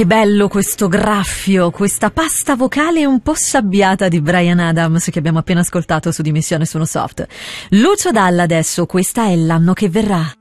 Che bello questo graffio, questa pasta vocale un po' sabbiata di Bryan Adams che abbiamo appena ascoltato su Dimissione Sono Soft. Lucio Dalla adesso, questa è L'anno che verrà.